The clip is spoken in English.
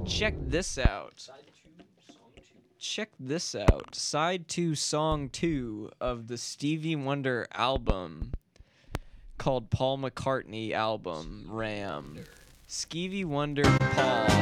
check this out. Check this out. Side 2, Song 2 of the Stevie Wonder album called Paul McCartney Album, Ram. Stevie Wonder, Paul.